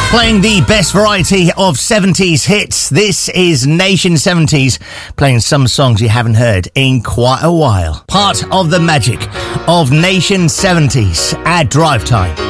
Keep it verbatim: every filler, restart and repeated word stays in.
Playing the best variety of seventies hits. This is Nation seventies, playing some songs you haven't heard in quite a while. Part of the magic of Nation seventies at Drive Time.